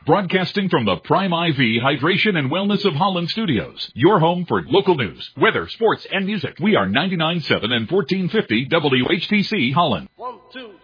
Broadcasting from the Prime IV Hydration and Wellness of Holland Studios. Your home for local news, weather, sports, and music. We are 99.7 and 1450 WHTC Holland. 1, 2,